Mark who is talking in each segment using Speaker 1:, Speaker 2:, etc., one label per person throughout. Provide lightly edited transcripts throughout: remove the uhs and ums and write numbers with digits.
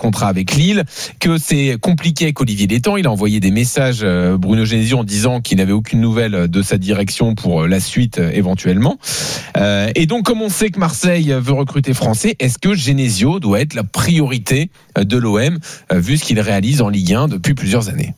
Speaker 1: contrat avec Lille, que c'est compliqué avec Olivier Létang. Il a envoyé des messages, Bruno Genesio, en disant qu'il n'avait aucune nouvelle de sa direction pour la suite éventuellement. Et donc, comme on sait que Marseille veut recruter français, est-ce que Genesio doit être la priorité de l'OM, vu ce qu'il réalise en Ligue 1 depuis plusieurs années?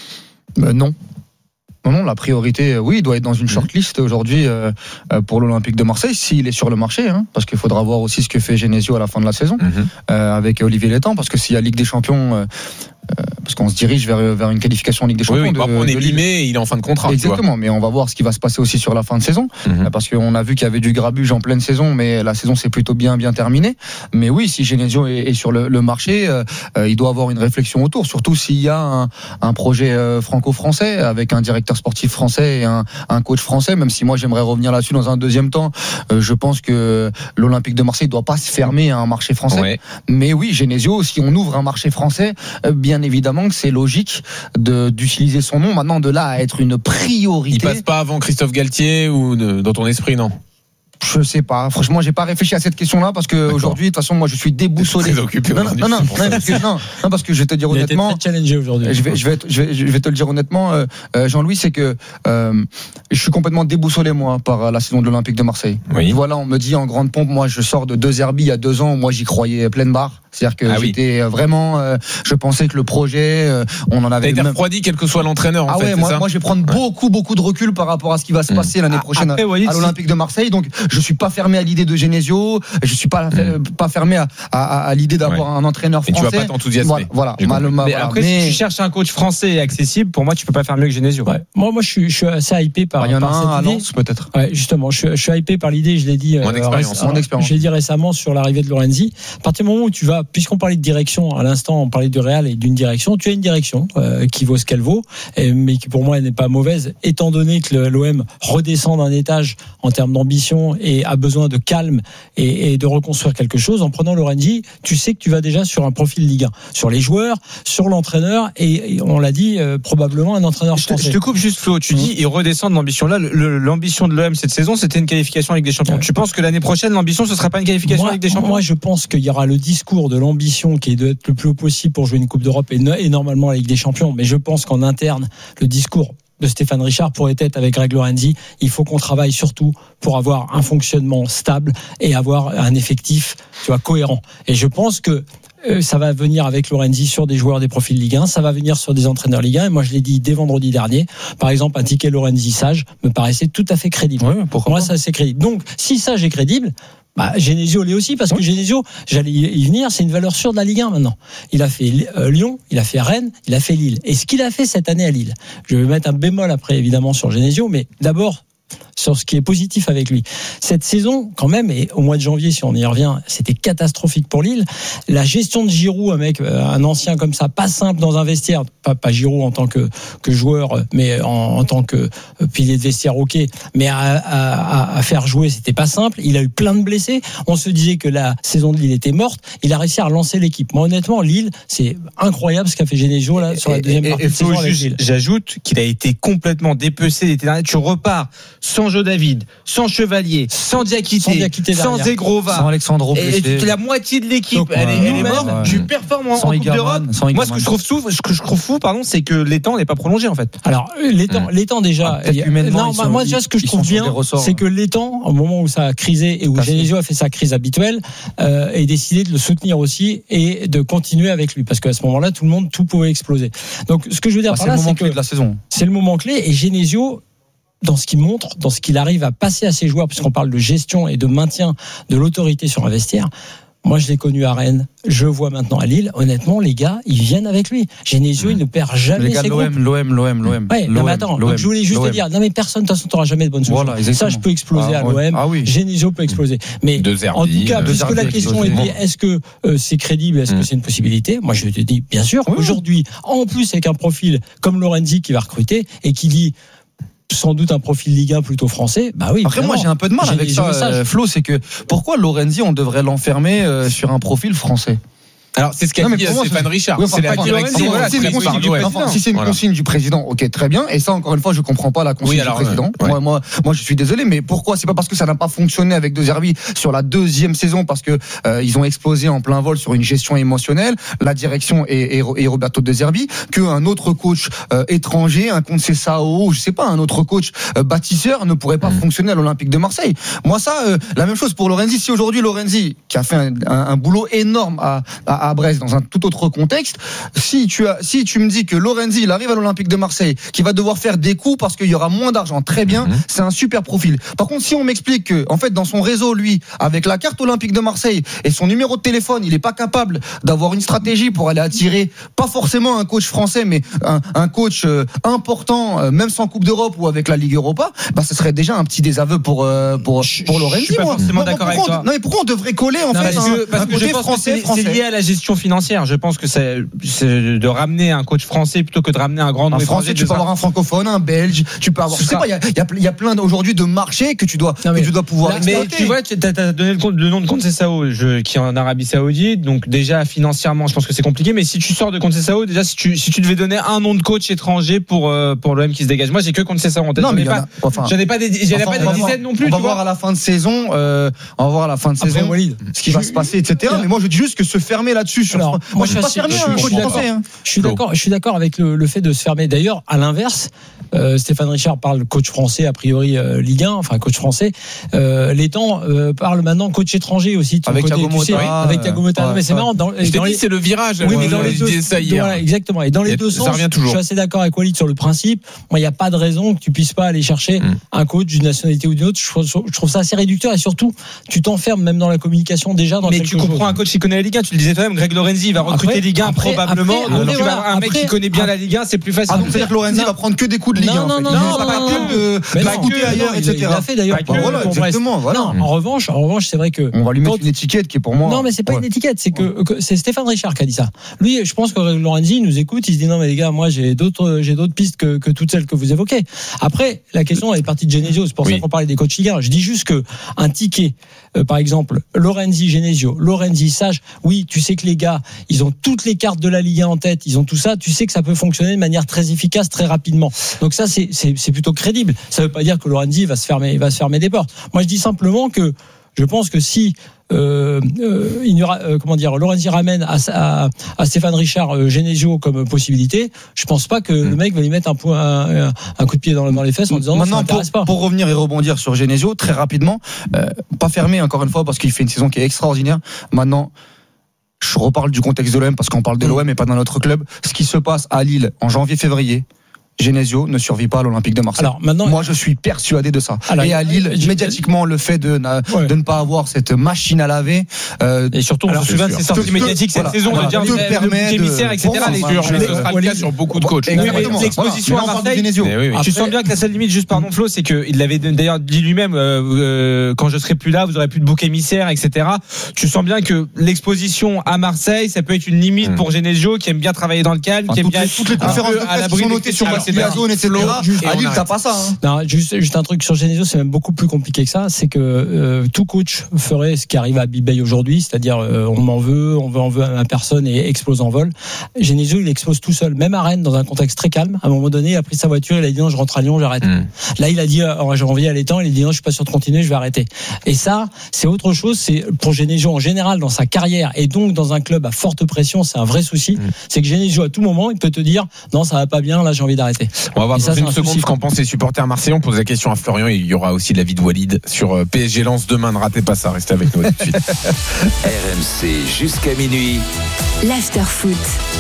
Speaker 2: Non. Non, la priorité, oui, il doit être dans une shortlist aujourd'hui pour l'Olympique de Marseille, s'il est sur le marché, hein, parce qu'il faudra voir aussi ce que fait Genesio à la fin de la saison avec Olivier Létang, parce que s'il y a Ligue des Champions, parce qu'on se dirige vers une qualification en Ligue des Champions.
Speaker 1: Oui, on est mi-mai, il est en fin de contrat.
Speaker 2: Exactement, mais on va voir ce qui va se passer aussi sur la fin de saison, parce qu'on a vu qu'il y avait du grabuge en pleine saison, mais la saison s'est plutôt bien terminée. Mais oui, si Genesio est sur le marché, il doit avoir une réflexion autour, surtout s'il y a un projet franco-français avec un directeur sportif français et un coach français, même si moi j'aimerais revenir là-dessus dans un deuxième temps. Je pense que l'Olympique de Marseille ne doit pas se fermer à un marché français. Ouais. Mais oui, Genesio, si on ouvre un marché français, bien évidemment que c'est logique d'utiliser son nom. Maintenant, de là à être une priorité.
Speaker 1: Il passe pas avant Christophe Galtier ou dans ton esprit, non?
Speaker 2: Je sais pas. Franchement, j'ai pas réfléchi à cette question-là parce que aujourd'hui, de toute façon, moi, je suis déboussolé.
Speaker 1: Très occupé.
Speaker 2: Non, parce que je vais te dire honnêtement.
Speaker 3: Très challengé aujourd'hui.
Speaker 2: Je vais te le dire honnêtement, Jean-Louis, c'est que je suis complètement déboussolé moi par la saison de l'Olympique de Marseille. Oui. Voilà, on me dit en grande pompe, moi, je sors de 2 Herbie il y a 2 ans, moi, j'y croyais pleine barre. C'est-à-dire que j'étais vraiment, je pensais que le projet, on en avait.
Speaker 1: T'as été refroidi, quel que soit l'entraîneur. En fait,
Speaker 2: moi, je vais prendre beaucoup de recul par rapport à ce qui va se passer l'année prochaine à l'Olympique de Marseille. Donc, je suis pas fermé à l'idée de Genesio, je suis pas fermé à l'idée d'avoir un entraîneur français.
Speaker 1: Et tu vas pas t'enthousiasmer.
Speaker 2: Voilà.
Speaker 4: Mais après, si tu cherches un coach français et accessible, pour moi, tu peux pas faire mieux que Genesio.
Speaker 3: Ouais. Moi, je suis assez hypé par.
Speaker 2: Il y en a
Speaker 3: par
Speaker 2: un à Lens, peut-être.
Speaker 3: Ouais, justement, je suis hypé par l'idée. Je l'ai dit.
Speaker 1: Mon expérience.
Speaker 3: Je l'ai dit récemment sur l'arrivée de Lorenzi. À partir du moment où tu vas, puisqu'on parlait de direction à l'instant, on parlait du Real et d'une direction. Tu as une direction qui vaut ce qu'elle vaut, mais qui pour moi n'est pas mauvaise, étant donné que l'OM redescend d'un étage en termes d'ambition et a besoin de calme et de reconstruire quelque chose. En prenant Lorenzi, tu sais que tu vas déjà sur un profil Ligue 1, sur les joueurs, sur l'entraîneur et on l'a dit, probablement un entraîneur français.
Speaker 4: Je te coupe juste, Flo. Tu dis il redescend de l'ambition. Là, l'ambition de l'OM cette saison, c'était une qualification avec des champions. Tu penses que l'année prochaine, l'ambition, ce sera pas une qualification avec des champions?
Speaker 3: Moi, je pense qu'il y aura le discours de l'ambition qui est d'être le plus haut possible pour jouer une Coupe d'Europe et normalement la Ligue des Champions. Mais je pense qu'en interne, le discours de Stéphane Richard pourrait être avec Greg Lorenzi. Il faut qu'on travaille surtout pour avoir un fonctionnement stable et avoir un effectif, cohérent. Et je pense que ça va venir avec Lorenzi sur des joueurs des profils Ligue 1, ça va venir sur des entraîneurs Ligue 1. Et moi, je l'ai dit dès vendredi dernier. Par exemple, un ticket Lorenzi Sage me paraissait tout à fait crédible. Oui, pour moi, ça c'est crédible. Donc, si Sage est crédible, Genesio l'est aussi, parce que Genesio, j'allais y venir, c'est une valeur sûre de la Ligue 1 maintenant. Il a fait Lyon, il a fait Rennes, il a fait Lille. Et ce qu'il a fait cette année à Lille, je vais mettre un bémol après évidemment sur Genesio, mais d'abord sur ce qui est positif avec lui. Cette saison, quand même, et au mois de janvier, si on y revient, c'était catastrophique pour Lille. La gestion de Giroud, un ancien comme ça, pas simple dans un vestiaire, pas Giroud en tant que joueur, mais en tant que pilier de vestiaire, ok, mais à faire jouer, c'était pas simple. Il a eu plein de blessés. On se disait que la saison de Lille était morte. Il a réussi à relancer l'équipe. Moi, honnêtement, Lille, c'est incroyable ce qu'a fait Genesio là sur la deuxième partie de saison avec Lille.
Speaker 4: J'ajoute qu'il a été complètement dépecé l'été dernier. Tu repars sans Joe David, sans Chevalier, sans Diakité, sans Zegrova,
Speaker 2: sans Alexandro,
Speaker 4: et la moitié de l'équipe, elle est morte. Tu performes en Coupe d'Europe. Moi, ce que je trouve fou, c'est que l'étang n'est pas prolongé en fait.
Speaker 3: Alors l'étang déjà. Moi déjà ce que je trouve bien, c'est que l'étang, au moment où ça a crisé et où Genesio a fait sa crise habituelle, ait décidé de le soutenir aussi et de continuer avec lui, parce qu'à ce moment-là, tout pouvait exploser. Donc ce que je veux dire par là, c'est que
Speaker 2: de la saison.
Speaker 3: C'est le moment clé et Genesio, dans ce qu'il montre, dans ce qu'il arrive à passer à ses joueurs, puisqu'on parle de gestion et de maintien de l'autorité sur un vestiaire. Moi, je l'ai connu à Rennes, je vois maintenant à Lille. Honnêtement, les gars, ils viennent avec lui. Genesio, il ne perd jamais ses groupes.
Speaker 2: L'OM.
Speaker 3: Ouais, mais attends, donc je voulais juste te dire, non mais personne, de toute façon, t'auras jamais de bonnes solutions. Voilà, ça, je peux exploser à l'OM. Oui. Genesio peut exploser. Mais en tout cas, puisque la question est dit, est-ce que c'est crédible, est-ce que c'est une possibilité? Moi, je te dis, bien sûr. Aujourd'hui, en plus, avec un profil comme Lorenzi qui va recruter et qui dit sans doute un profil Ligue 1 plutôt français, oui.
Speaker 2: Après, moi, j'ai un peu de mal avec ça, Flo, c'est que pourquoi Lorenzi, on devrait l'enfermer sur un profil français?
Speaker 1: Alors c'est ce qu'a dit Stéphane Richard.
Speaker 2: C'est la direction. Si c'est une consigne du président, ok, très bien. Et ça, encore une fois, je comprends pas la consigne du président. Moi, je suis désolé, mais pourquoi? C'est pas parce que ça n'a pas fonctionné avec De Zerbi sur la deuxième saison, parce que ils ont explosé en plein vol sur une gestion émotionnelle, la direction et Roberto De Zerbi, qu'un autre coach étranger, un Conceição, je sais pas, un autre coach bâtisseur ne pourrait pas fonctionner à l'Olympique de Marseille. Moi, ça, la même chose pour Lorenzi. Si aujourd'hui Lorenzi, qui a fait un boulot énorme à Brest dans un tout autre contexte, si tu me dis que Lorenzi il arrive à l'Olympique de Marseille, qui va devoir faire des coups parce qu'il y aura moins d'argent, très bien, c'est un super profil. Par contre, si on m'explique que en fait dans son réseau, lui, avec la carte Olympique de Marseille et son numéro de téléphone, il est pas capable d'avoir une stratégie pour aller attirer pas forcément un coach français, mais un coach important, même sans Coupe d'Europe ou avec la Ligue Europa, bah ce serait déjà un petit désaveu pour Lorenzi.
Speaker 4: Je suis pas forcément d'accord avec toi.
Speaker 2: Non, mais pourquoi on devrait coller en fait
Speaker 4: parce que je pense que c'est lié à la gestion financière. Je pense que c'est de ramener un coach français plutôt que de ramener un grand nom étranger.
Speaker 2: Tu peux avoir un francophone, un belge, tu peux avoir. Je sais pas, il y a plein aujourd'hui de marchés que tu dois pouvoir exploiter.
Speaker 4: Mais tu vois, tu as donné le nom de Conceição qui est en Arabie Saoudite, donc déjà financièrement, je pense que c'est compliqué. Mais si tu sors de Conceição, déjà si tu devais donner un nom de coach étranger pour l'OM qui se dégage, moi j'ai que Conceição en tête. J'en ai pas des dizaines non plus.
Speaker 2: On va voir à la fin de saison. On va voir à la fin de saison ce qui va se passer, etc. Mais moi je dis juste que se fermer là-dessus. Moi je suis pas fermé.
Speaker 3: Je suis d'accord avec le fait de se fermer. D'ailleurs, à l'inverse, Stéphane Richard parle coach français a priori Ligue 1, enfin coach français. L'étang parle maintenant coach étranger aussi.
Speaker 2: Avec Thiago Motta.
Speaker 3: Avec Thiago Motta. Mais c'est marrant.
Speaker 1: C'est le virage.
Speaker 3: Oui, mais dans les deux. Voilà, exactement. Et dans les deux sens, je suis assez d'accord avec Walid sur le principe. Moi, il n'y a pas de raison que tu puisses pas aller chercher un coach d'une nationalité ou d'une autre. Je trouve ça assez réducteur et surtout, tu t'enfermes même dans la communication déjà dans.
Speaker 4: Mais tu comprends un coach qui connaît la Ligue 1. Tu le disais toi-même, Greg Lorenzi va recruter Ligue 1 probablement. Donc tu vas avoir un mec qui connaît bien la Ligue 1, c'est plus facile.
Speaker 2: Donc c'est-à-dire que Lorenzi va prendre que des coups de Ligue 1.
Speaker 3: Non,
Speaker 2: pas que de écouter ailleurs, etc.
Speaker 3: Il a fait d'ailleurs.
Speaker 2: Voilà, exactement.
Speaker 3: En revanche, c'est vrai que
Speaker 2: on va lui mettre une étiquette qui est pour moi.
Speaker 3: Non, mais c'est pas une étiquette, c'est que c'est Stéphane Richard qui a dit ça. Lui, je pense que Lorenzi nous écoute, il se dit non mais les gars, moi j'ai d'autres pistes que toutes celles que vous évoquez. Après, la question est partie de Genesio, c'est pour ça qu'on parlait des coachs Ligue 1. Je dis juste que un ticket, par exemple, Lorenzi, Genesio, Lorenzi, Sage, oui, tu sais que les gars, ils ont toutes les cartes de la Ligue 1 en tête, ils ont tout ça, tu sais que ça peut fonctionner de manière très efficace, très rapidement. Donc ça, c'est plutôt crédible. Ça veut pas dire que Lorenzi va se fermer des portes. Moi, je dis simplement que je pense que si il y aura Lorenzi ramène à Stéphane Richard Genesio comme possibilité, je pense pas que le mec va lui mettre un coup de pied dans les fesses en disant
Speaker 2: maintenant,
Speaker 3: non, ça m'intéresse pas.
Speaker 2: Pour revenir et rebondir sur Genesio très rapidement, pas fermé encore une fois parce qu'il fait une saison qui est extraordinaire. Maintenant, je reparle du contexte de l'OM parce qu'on parle de l'OM et pas d'un autre club. Ce qui se passe à Lille en janvier-février, Genesio ne survit pas à l'Olympique de Marseille.
Speaker 3: Alors, maintenant,
Speaker 2: moi, je suis persuadé de ça. Et à Lille, médiatiquement, le fait de ne pas avoir cette machine à laver,
Speaker 4: et surtout, on se souvient de ces sorties médiatiques cette saison, de dire le émissaire, etc.
Speaker 1: Mais ce sera le cas sur beaucoup de coachs.
Speaker 4: L'exposition à Marseille. Tu sens bien que la seule limite, juste pardon Flo, c'est qu'il l'avait d'ailleurs dit lui-même, quand je serai plus là, vous aurez plus de bouc émissaire, etc. Tu sens bien que l'exposition à Marseille, ça peut être une limite pour Genesio, qui aime bien travailler dans le calme, qui aime bien
Speaker 2: toutes les conférences à l'abri sur la zone, etc. À Lille, t'as pas ça.
Speaker 3: Non, juste un truc sur Genesio, c'est même beaucoup plus compliqué que ça. C'est que tout coach ferait ce qui arrive à Bibey aujourd'hui, c'est-à-dire on m'en veut, on veut à personne et explose en vol. Genesio, il explose tout seul, même à Rennes, dans un contexte très calme. À un moment donné, il a pris sa voiture, il a dit non, je rentre à Lyon, j'arrête. Là, il a dit en janvier à l'étang, il a dit non, je suis pas sûr de continuer, je vais arrêter. Et ça, c'est autre chose. C'est pour Genesio en général dans sa carrière et donc dans un club à forte pression, c'est un vrai souci. C'est que Genesio à tout moment, il peut te dire non, ça va pas bien, là, j'ai envie d'arrêter.
Speaker 1: On va voir dans une seconde ce qu'en pensent les supporters marseillais. On pose la question à Florian et il y aura aussi l'avis de Walid sur PSG Lens demain. Ne ratez pas ça, restez avec nous tout de suite.
Speaker 5: RMC jusqu'à minuit.
Speaker 6: L'after-foot.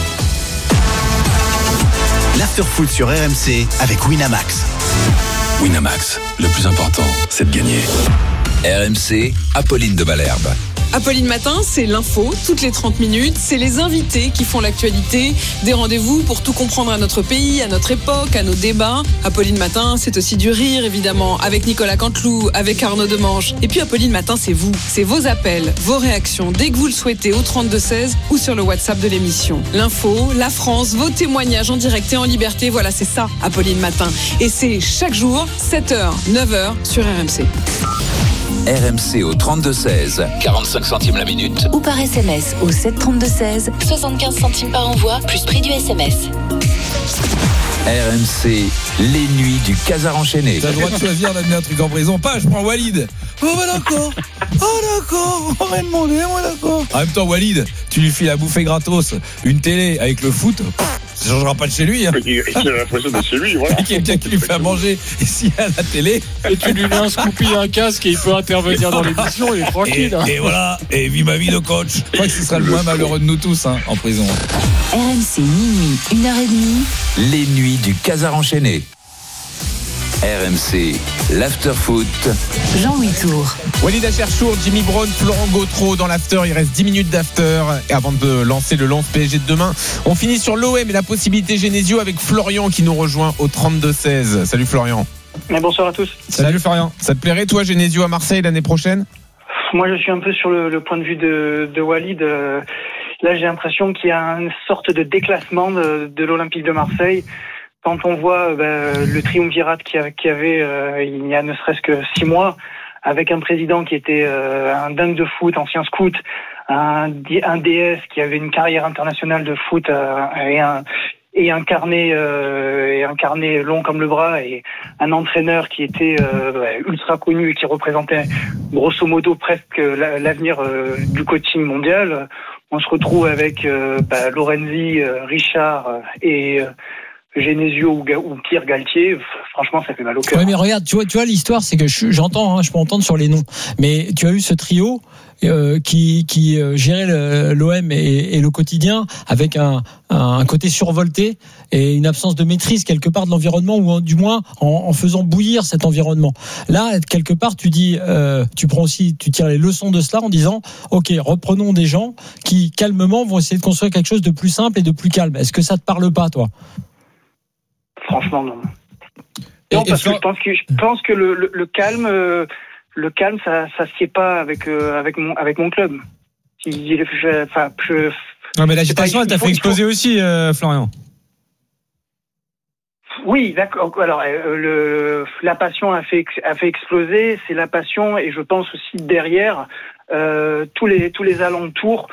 Speaker 5: L'after-foot sur RMC avec Winamax. Winamax, le plus important, c'est de gagner. RMC, Apolline de Malherbe.
Speaker 7: Apolline Matin, c'est l'info, toutes les 30 minutes. C'est les invités qui font l'actualité. Des rendez-vous pour tout comprendre à notre pays, à notre époque, à nos débats. Apolline Matin, c'est aussi du rire, évidemment, avec Nicolas Canteloup, avec Arnaud Demange. Et puis Apolline Matin, c'est vous. C'est vos appels, vos réactions, dès que vous le souhaitez, au 32-16 ou sur le WhatsApp de l'émission. L'info, la France, vos témoignages en direct et en liberté. Voilà, c'est ça, Apolline Matin. Et c'est chaque jour, 7h, 9h sur RMC.
Speaker 5: RMC au 32-16, 45 centimes la minute.
Speaker 6: Ou par SMS au 732-16, 75 centimes par envoi, plus prix du SMS.
Speaker 5: RMC, les nuits du Casar enchaîné.
Speaker 8: T'as le droit de choisir d'amener un truc en prison. Pas, je prends Walid. Oh bah d'accord. Oh d'accord. On va demander, moi d'accord. En même temps, Walid, tu lui files à bouffer gratos une télé avec le foot. Ça changera pas de chez lui. Hein.
Speaker 9: Il a l'impression de chez lui, voilà.
Speaker 8: Quelqu'un qui lui fait à manger ici à la télé.
Speaker 10: Et tu lui mets un Scoopy, un casque et il peut intervenir dans l'émission, il est tranquille.
Speaker 8: Et voilà, et vive ma vie de coach. Je crois que ce sera le moins malheureux de nous tous en prison.
Speaker 6: RMC minuit, 1h30.
Speaker 5: Les nuits du Casar enchaîné. RMC, l'after-foot.
Speaker 6: Jean-Louis Tour.
Speaker 1: Walid Acharchour, Jimmy Brown, Florent Gautreau dans l'after. Il reste 10 minutes d'after. Et avant de lancer le lance PSG de demain, on finit sur l'OM et la possibilité Genesio avec Florian qui nous rejoint au 32-16. Salut Florian.
Speaker 11: Mais bonsoir à tous.
Speaker 1: Salut Florian. Ça te plairait toi Genesio à Marseille l'année prochaine ?
Speaker 11: Moi je suis un peu sur le point de vue de Walid. Là j'ai l'impression qu'il y a une sorte de déclassement de l'Olympique de Marseille. Quand on voit le triumvirat qu'il y avait il y a ne serait-ce que 6 mois, avec un président qui était un dingue de foot, ancien scout, un DS qui avait une carrière internationale de foot et un carnet long comme le bras, et un entraîneur qui était ultra connu et qui représentait grosso modo presque l'avenir du coaching mondial. On se retrouve avec Lorenzi, Richard et Genesio ou Pierre Galtier. Franchement, ça fait mal au cœur.
Speaker 3: Oui, mais regarde, tu vois l'histoire, c'est que j'entends, je peux entendre sur les noms, mais tu as eu ce trio qui gérait l'OM et le quotidien avec un côté survolté et une absence de maîtrise quelque part de l'environnement, ou du moins en faisant bouillir cet environnement. Là, quelque part, tu dis, tu tires les leçons de cela en disant, ok, reprenons des gens qui calmement vont essayer de construire quelque chose de plus simple et de plus calme. Est-ce que ça te parle pas, toi ?
Speaker 11: Franchement, non. Non, parce que je pense que le calme, ça se sied pas avec mon club.
Speaker 4: Non, mais l'agitation, elle t'a fait exploser aussi, Florian.
Speaker 11: Oui, d'accord. Alors, la passion a fait exploser. C'est la passion, et je pense aussi derrière tous les alentours.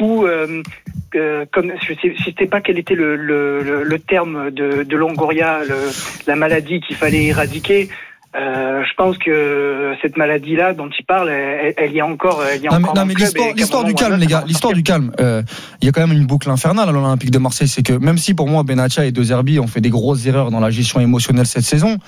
Speaker 11: Comme je sais pas quel était le terme de Longoria, la maladie qu'il fallait éradiquer. Je pense que cette maladie-là dont il parle, elle y a encore.
Speaker 2: Mais l'histoire du calme, les gars, l'histoire du calme. Il y a quand même une boucle infernale à l'Olympique de Marseille. C'est que même si pour moi Benatia et De Zerbi ont fait des grosses erreurs dans la gestion émotionnelle cette saison.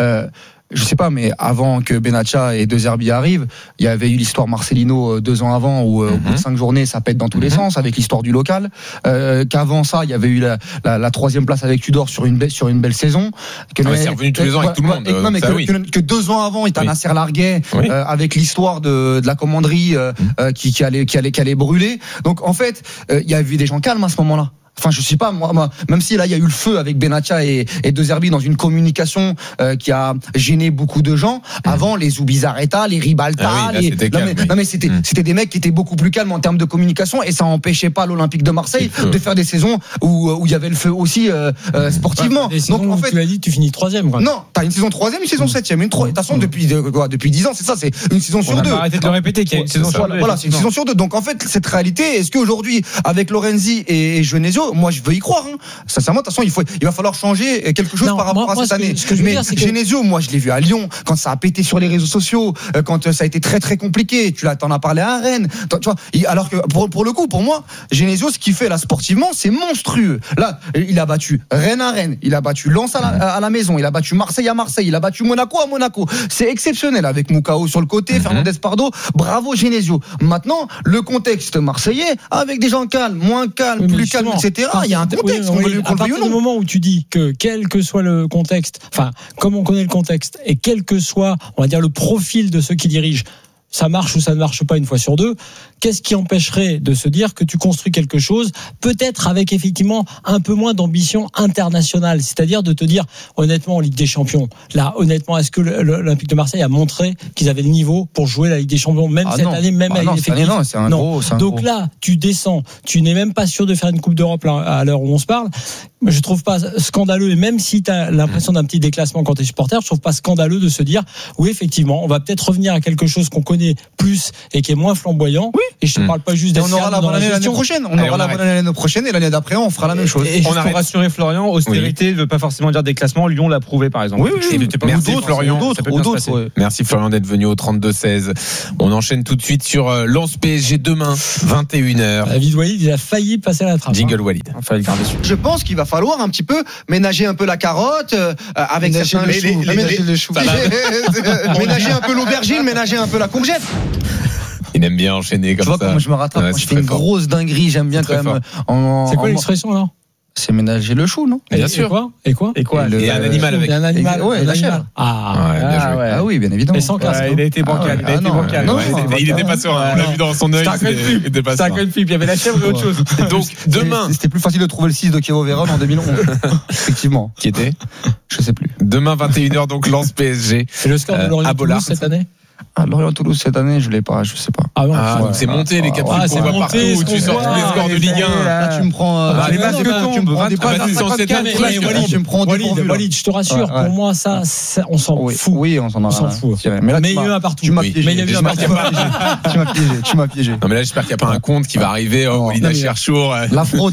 Speaker 2: Je sais pas, mais avant que Benatia et De Zerbi arrivent, il y avait eu l'histoire Marcelino 2 ans avant, où au bout de 5 journées, ça pète dans tous les sens, avec l'histoire du local. Qu'avant ça, il y avait eu la 3e place avec Tudor sur une belle saison.
Speaker 1: C'est revenu tous les ans avec tout le monde.
Speaker 2: Que 2 ans avant, il y a Nasser Larguet, avec l'histoire de la commanderie qui allait brûler. Donc en fait, il y a eu des gens calmes à ce moment-là. Enfin, je sais pas, moi, même si là il y a eu le feu avec Benatia et De Zerbi dans une communication qui a gêné beaucoup de gens. Avant, les Zubizarreta, les Ribalta, c'était des mecs qui étaient beaucoup plus calmes en termes de communication, et ça empêchait pas l'Olympique de Marseille de faire des saisons où il y avait le feu aussi sportivement.
Speaker 3: Donc en fait, tu as dit tu finis 3e. Quoi.
Speaker 2: Non, t'as une saison 3e, une saison 7e, de toute façon depuis 10 ans, c'est ça, c'est une saison sur 2.
Speaker 4: On va arrêter de le répéter qu'il y a une saison sur 2.
Speaker 2: Voilà, c'est une saison sur 2. Donc en fait, cette réalité, est-ce qu'aujourd'hui avec Lorenzi et Genesio, moi je veux y croire, sincèrement, de toute façon il va falloir changer quelque chose par rapport à cette année. Mais Genesio, moi je l'ai vu à Lyon quand ça a pété sur les réseaux sociaux, quand ça a été très très compliqué, t'en as parlé à Rennes, tu vois, alors que pour le coup, pour moi Genesio, ce qu'il fait là sportivement, c'est monstrueux. Là il a battu Rennes à Rennes, il a battu Lens à la maison, il a battu Marseille à Marseille, il a battu Monaco à Monaco. C'est exceptionnel, avec Moukao sur le côté, Fernandez Pardo, bravo Genesio. Maintenant le contexte marseillais, avec des gens calmes, moins calmes, plus calmes, etc. Il y a un contexte.
Speaker 3: À partir du moment où tu dis que quel que soit le contexte, enfin, comme on connaît le contexte, et quel que soit, on va dire, le profil de ceux qui dirigent, ça marche ou ça ne marche pas une fois sur 2, qu'est-ce qui empêcherait de se dire que tu construis quelque chose, peut-être avec effectivement un peu moins d'ambition internationale, c'est-à-dire de te dire, honnêtement, en Ligue des Champions, là, honnêtement, est-ce que l'Olympique de Marseille a montré qu'ils avaient le niveau pour jouer la Ligue des Champions, même cette année, même avec l'effectif?
Speaker 2: Non,
Speaker 3: donc là, tu descends, tu n'es même pas sûr de faire une Coupe d'Europe là, à l'heure où on se parle. je trouve pas scandaleux, et même si tu as l'impression d'un petit déclassement quand tu es supporter, je trouve pas scandaleux de se dire oui, effectivement, on va peut-être revenir à quelque chose qu'on connaît plus et qui est moins flamboyant.
Speaker 2: Oui.
Speaker 3: Et je te parle pas juste d'être.
Speaker 2: On aura la bonne année l'année prochaine. On aura la bonne année l'année prochaine, et l'année d'après, on fera la même chose.
Speaker 4: Et on a rassuré Florian, austérité ne veut pas forcément dire déclassement. Lyon l'a prouvé, par exemple.
Speaker 2: Oui.
Speaker 1: Merci Florian. Merci Florian d'être venu au 32-16. On enchaîne tout de suite sur Lens PSG demain, 21h.
Speaker 3: David Walid, il a failli passer à la trappe.
Speaker 1: Jingle Walid.
Speaker 2: Je pense qu'il va falloir un petit peu ménager un peu la carotte avec certains
Speaker 1: les choux.
Speaker 2: Ménager un peu l'aubergine, ménager un peu la courgette.
Speaker 1: Il aime bien enchaîner comme ça.
Speaker 2: Tu vois comment je me rattrape, moi, je fais une grosse dinguerie, j'aime bien quand même.
Speaker 3: C'est quoi l'expression alors?
Speaker 2: C'est ménager le chou, non?
Speaker 1: Bien sûr.
Speaker 3: Et quoi
Speaker 1: Et un animal avec.
Speaker 3: Un animal.
Speaker 2: Ouais, la chèvre.
Speaker 3: Ah
Speaker 2: oui, bien évidemment.
Speaker 3: Mais sans classe.
Speaker 4: Il a été bancal.
Speaker 1: Il était pas serein. On l'a vu dans son œil.
Speaker 4: Il était pas serein. Il y avait la chèvre et autre chose.
Speaker 1: Donc demain.
Speaker 2: C'était plus facile de trouver le 6 de Kievo Vérone en 2011. Effectivement.
Speaker 1: Qui était?
Speaker 2: Je sais plus.
Speaker 1: Demain 21h, donc Lens PSG.
Speaker 3: Et le score de Lorient cette année?
Speaker 2: Lorient-Toulouse cette année, je l'ai pas, je sais pas.
Speaker 1: Donc c'est monté les capsules qu'on voit partout où tu sors tous les scores de Ligue 1.
Speaker 2: Là, tu me prends
Speaker 4: les masques
Speaker 2: tu me prends des
Speaker 3: Walid, je te rassure, pour moi ça on s'en fout.
Speaker 2: Oui, on s'en fout.
Speaker 3: Mais il y a eu un partout.
Speaker 2: Tu m'as piégé. Tu m'as piégé.
Speaker 1: Non mais là j'espère qu'il n'y a pas un compte qui va arriver. Walid Acharchour.
Speaker 2: La fraude.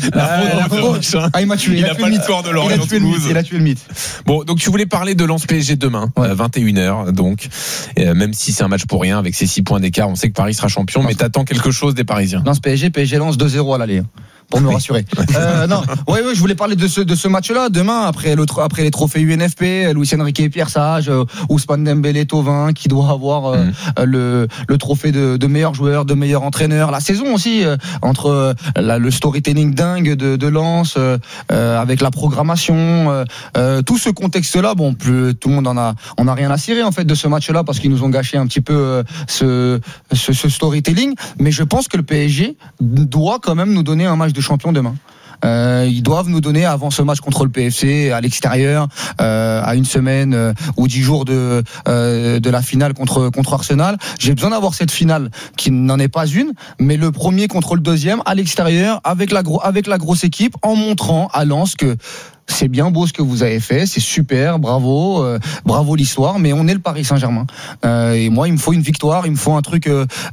Speaker 2: Il m'a tué.
Speaker 1: Il n'a pas le score de Lorient-Toulouse.
Speaker 2: Il a tué le mythe.
Speaker 1: Bon, donc tu voulais parler de Lens PSG demain, 21h. Donc même si c'est un match pour rien avec ces 6 points d'écart, on sait que Paris sera champion, mais t'attends quelque chose des Parisiens.
Speaker 2: Lens PSG lance 2-0 à l'aller. Pour me rassurer. Je voulais parler de ce match-là demain après les trophées UNFP, Luis Enrique et Pierre Sage, Ousmane Dembélé Thauvin qui doit avoir le trophée de meilleur joueur, de meilleur entraîneur. La saison aussi entre le storytelling dingue de Lens avec la programmation, tout ce contexte-là. Bon, plus tout le monde on a rien à cirer en fait de ce match-là parce qu'ils nous ont gâché un petit peu ce storytelling. Mais je pense que le PSG doit quand même nous donner un match de champion demain. Ils doivent nous donner avant ce match contre le PFC à l'extérieur, à une semaine ou 10 jours de la finale contre Arsenal. J'ai besoin d'avoir cette finale qui n'en est pas une, mais le premier contre le deuxième à l'extérieur avec la grosse équipe, en montrant à Lens que c'est bien beau ce que vous avez fait, c'est super, bravo l'histoire, mais on est le Paris Saint-Germain. Et moi, il me faut une victoire, il me faut un truc,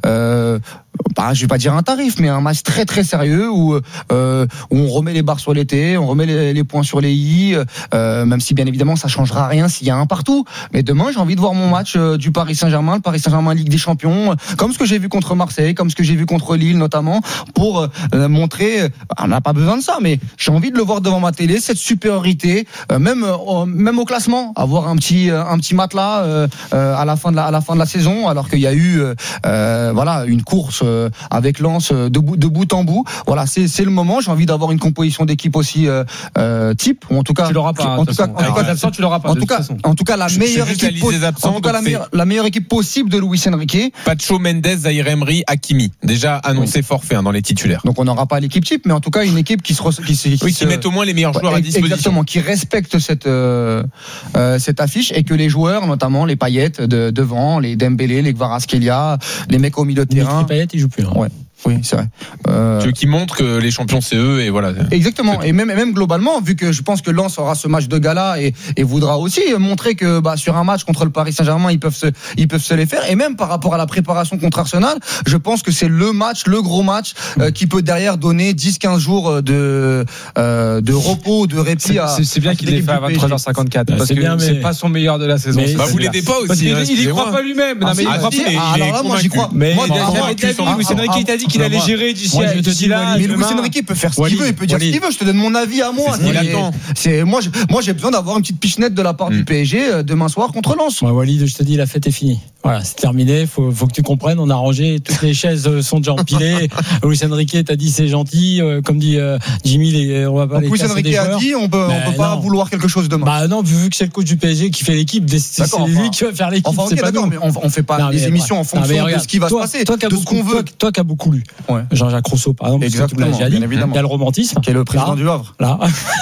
Speaker 2: je vais pas dire un tarif, mais un match très très sérieux où on remet les barres sur les T, on remet les points sur les I, même si bien évidemment ça changera rien s'il y a un partout. Mais demain, j'ai envie de voir mon match du Paris Saint-Germain, le Paris Saint-Germain Ligue des Champions, comme ce que j'ai vu contre Marseille, comme ce que j'ai vu contre Lille notamment, pour montrer, on n'a pas besoin de ça, mais j'ai envie de le voir devant ma télé, cette supériorité, même au classement, avoir un petit matelas à la fin de la saison, alors qu'il y a eu une course avec Lens de bout en bout. Voilà, c'est le moment. J'ai envie d'avoir une composition d'équipe aussi type, ou en tout cas
Speaker 4: tu l'auras pas. Tu l'auras pas.
Speaker 2: En tout cas la meilleure équipe la meilleure équipe possible de Luis Enrique.
Speaker 1: Pacho, Mendes, Zaïre Emery, Hakimi. Déjà annoncé forfait dans les titulaires.
Speaker 2: Donc on n'aura pas l'équipe type, mais en tout cas une équipe qui
Speaker 1: met au moins les meilleurs joueurs à disposition.
Speaker 2: Exactement, qui respecte cette affiche, et que les joueurs, notamment les Payet devant, les Dembélé, les Kvaratskhelia, les mecs au milieu de terrain.
Speaker 3: Les Payet, ils jouent plus.
Speaker 2: Ouais. Oui, c'est vrai.
Speaker 1: Tu veux qu'ils montrent que les champions c'est eux, et voilà.
Speaker 2: Exactement. Et même globalement, vu que je pense que Lens aura ce match de gala et voudra aussi montrer que sur un match contre le Paris Saint-Germain, ils peuvent se les faire. Et même par rapport à la préparation contre Arsenal, je pense que c'est le gros match qui peut derrière donner 10-15 jours de repos, de répit.
Speaker 4: C'est bien qu'il l'ait fait à 23h54 parce que c'est pas son meilleur de la saison.
Speaker 1: Vous l'aidez pas aussi.
Speaker 4: Il y croit pas lui-même.
Speaker 2: Alors là, moi j'y crois.
Speaker 4: Mais Luis t'a dit qu'il allait gérer d'ici là.
Speaker 2: Mais Luis Enrique peut faire ce qu'il veut, il peut dire ce qu'il veut. Je te donne mon avis à moi. Moi, j'ai besoin d'avoir une petite pichenette de la part du PSG demain soir contre Lens.
Speaker 3: Walid, je te dis, la fête est finie. Voilà, c'est terminé. Faut que tu comprennes. On a rangé, toutes les chaises sont déjà empilées. Luis Enrique t'a dit c'est gentil, comme dit Jimmy, on va pas les casser des joueurs.
Speaker 2: Luis Enrique a dit on peut pas vouloir quelque chose demain.
Speaker 3: Bah non, vu que c'est le coach du PSG qui fait l'équipe, c'est lui qui va faire l'équipe.
Speaker 2: Enfin, ok, d'accord, mais on fait pas les émissions en fonction de ce qui va se passer, de ce qu'on veut.
Speaker 3: Toi qui as beaucoup lu. eu Jean-Jacques Rousseau, par exemple.
Speaker 2: Exactement,
Speaker 3: tu l'as déjà dit.
Speaker 2: bien évidemment.
Speaker 3: Il y a le romantisme.
Speaker 2: Qui est le président du Havre.
Speaker 3: Là.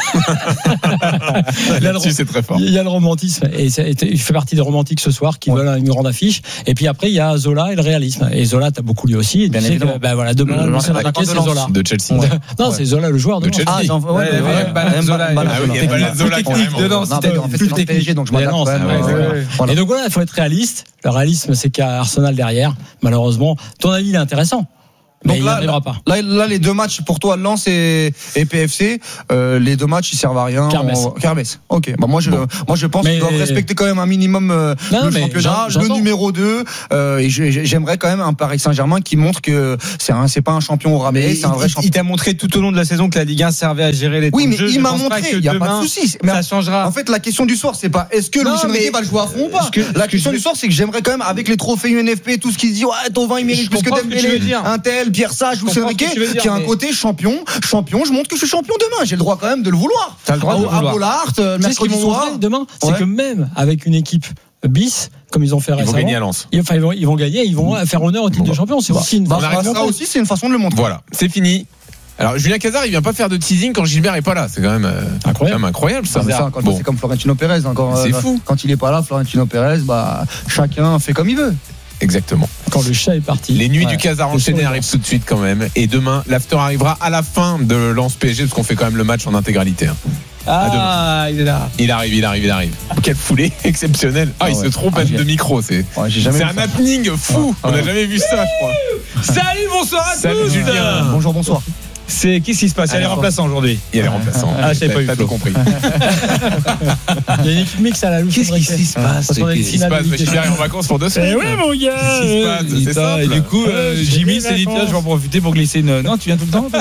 Speaker 1: Là-dessus, c'est très fort.
Speaker 3: Il y a le romantisme. Et il fait partie des romantiques ce soir qui veulent une grande affiche. Et puis après, il y a Zola et le réalisme. Et Zola, t'as beaucoup lu aussi.
Speaker 2: Bien évidemment.
Speaker 3: Demain, le c'est Zola.
Speaker 1: De Chelsea.
Speaker 3: Non, c'est Zola, le joueur de
Speaker 1: Chelsea.
Speaker 3: Ah,
Speaker 1: Zola. Il y a pas Zola
Speaker 2: dedans. C'était plus PSG, donc je m'adapte.
Speaker 3: Et donc voilà, il faut être réaliste. Le réalisme, c'est qu'il y a Arsenal derrière. Malheureusement, ton avis, il est intéressant. Mais donc là, pas.
Speaker 2: Là, les 2 matchs pour toi, Lens et PFC, les 2 matchs ils servent à rien. Kermesse. Ok. Bah moi je pense qu'ils doivent respecter quand même un minimum le championnat, le numéro 2. Et j'aimerais quand même un Paris Saint-Germain qui montre que c'est pas un champion au rabais, c'est un vrai champion.
Speaker 4: Il t'a montré tout au long de la saison que la Ligue 1 servait à gérer les temps de jeu.
Speaker 2: Oui, mais il m'a montré. Il y a pas de souci.
Speaker 4: Ça changera.
Speaker 2: En fait, la question du soir, c'est pas est-ce que Luis Enrique va le jouer à fond ou pas. La question du soir, c'est que j'aimerais quand même avec les trophées UNFP, tout ce qui se dit Thauvin il mérite plus que Dembélé, un tel Pierre Sage ou Enrique qui a un côté champion, je montre que je suis champion demain, j'ai le droit quand même de le vouloir.
Speaker 4: T'as le droit de le vouloir.
Speaker 2: À Bollard, mercredi soir.
Speaker 3: Demain, c'est que même avec une équipe bis, comme ils ont fait récemment,
Speaker 1: ils vont gagner à Lens.
Speaker 3: Ils vont gagner, ils vont faire honneur au titre de champion. C'est aussi
Speaker 2: c'est une façon de le montrer.
Speaker 1: Voilà, c'est fini. Alors Julien Cazard, il vient pas faire de teasing quand Gilbert est pas là. C'est quand même incroyable ça.
Speaker 2: C'est comme Florentino Pérez.
Speaker 1: C'est fou.
Speaker 2: Quand il est pas là, Florentino Pérez, chacun fait comme il veut.
Speaker 1: Exactement.
Speaker 3: Quand le chat est parti.
Speaker 1: Les nuits du Casar enchaînées arrivent tout de suite quand même. Et demain, l'after arrivera à la fin de Lens PSG parce qu'on fait quand même le match en intégralité.
Speaker 4: Il est là.
Speaker 1: Il arrive. Quelle foulée exceptionnelle. Il se trompe de micro. C'est un happening fou. On n'a jamais vu ça, je crois.
Speaker 4: Salut, bonsoir à tous.
Speaker 1: Julien.
Speaker 2: Bonsoir.
Speaker 4: Qu'est-ce qui se passe? Il y a les remplaçants aujourd'hui.
Speaker 1: Il y a les remplaçants.
Speaker 4: J'ai pas
Speaker 1: tout compris.
Speaker 3: Il y a une équipe mix à la louche.
Speaker 4: Qu'est-ce qui se passe?
Speaker 1: Qu'est-ce qui se passe? Gilbert est en vacances pour 2 semaines.
Speaker 3: Oui, mon gars.
Speaker 1: C'est simple.
Speaker 4: Et du coup, Jimmy s'est dit tiens, je vais en profiter pour glisser une. Non, tu viens tout le temps.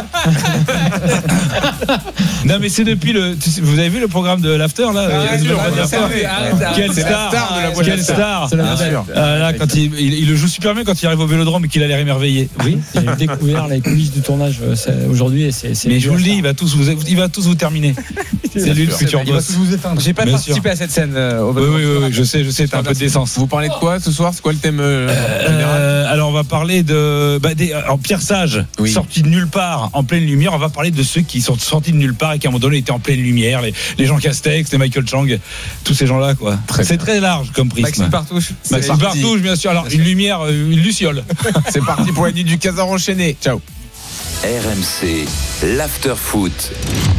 Speaker 4: Non, mais c'est depuis vous avez vu le programme de l'after là? Quelle star de la boîte. Quelle star. Là, quand il le joue super bien quand il arrive au Vélodrome et qu'il a l'air émerveillé.
Speaker 3: Oui. J'ai découvert les coulisses du tournage aujourd'hui et c'est.
Speaker 4: Mais je vous le dis, il va tous vous terminer. C'est lui le futur boss.
Speaker 10: J'ai pas participé à cette scène.
Speaker 4: Oui, je sais, t'as un peu de décence.
Speaker 1: Vous parlez de quoi ce soir? C'est quoi le thème général?
Speaker 4: Alors on va parler de Pierre Sage, sorti de nulle part en pleine lumière. On va parler de ceux qui sont sortis de nulle part et qui à un moment donné étaient en pleine lumière, les Jean Castex, les Michael Chang, tous ces gens-là quoi. C'est très large comme prisme.
Speaker 10: Maxime
Speaker 4: Partouche, bien sûr. Alors une lumière, une luciole.
Speaker 1: C'est parti pour la nuit du Casar enchaîné. Ciao.
Speaker 5: RMC, l'after foot.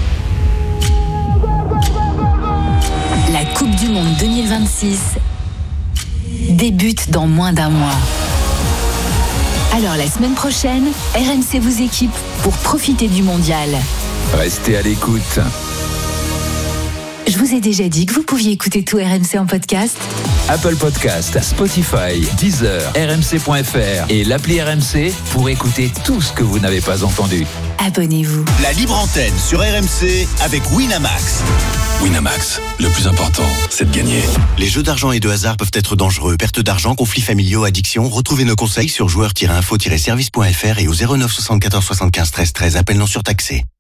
Speaker 6: La Coupe du Monde 2026 débute dans moins d'un mois. Alors la semaine prochaine, RMC vous équipe pour profiter du mondial.
Speaker 5: Restez à l'écoute.
Speaker 6: Je vous ai déjà dit que vous pouviez écouter tout RMC en podcast.
Speaker 5: Apple Podcast, Spotify, Deezer, RMC.fr et l'appli RMC pour écouter tout ce que vous n'avez pas entendu.
Speaker 6: Abonnez-vous.
Speaker 12: La libre antenne sur RMC avec Winamax.
Speaker 5: Winamax, le plus important, c'est de gagner.
Speaker 12: Les jeux d'argent et de hasard peuvent être dangereux. Perte d'argent, conflits familiaux, addiction. Retrouvez nos conseils sur joueurs-info-service.fr et au 09 74 75 13 13. Appel non surtaxé.